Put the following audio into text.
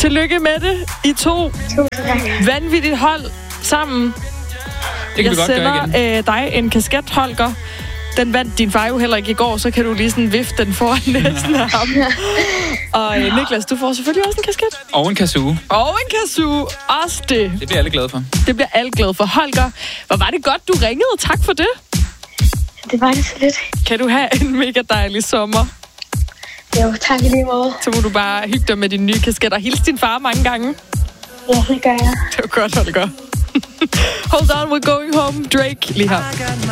Tillykke med det, I to. Tusind tak. Vanvittigt hold sammen. Det kan vi godt gøre igen. Jeg sender dig en kasket, Holger. Den vandt din far jo heller ikke i går, så kan du lige sådan vifte den foran næsen af ham. Og Niklas, du får selvfølgelig også en kasket. Og en kazoo. Og en kazoo. Også det. Det bliver alle glade for. Det bliver alle glade for. Holger, hvor var det godt, du ringede. Tak for det. Det var det så lidt. Kan du have en mega dejlig sommer? Jo, tak i lige måde. Så må du bare hygge dig med din nye kasket og hilse din far mange gange. Ja, det gør jeg. Det var godt, Holger. Hold on, we're going home. Drake lige her.